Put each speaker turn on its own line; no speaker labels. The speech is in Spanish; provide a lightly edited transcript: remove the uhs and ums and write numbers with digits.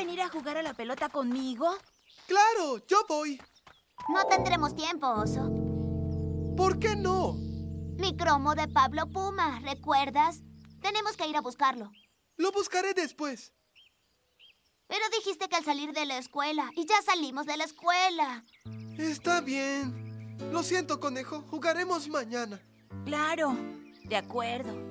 venir a jugar a la pelota conmigo?
¡Claro! ¡Yo voy!
No tendremos tiempo, oso.
¿Por qué no?
Mi cromo de Pablo Puma, ¿recuerdas? Tenemos que ir a buscarlo.
Lo buscaré después.
Pero dijiste que al salir de la escuela, y ya salimos de la escuela.
Está bien. Lo siento, conejo. Jugaremos mañana.
Claro, de acuerdo.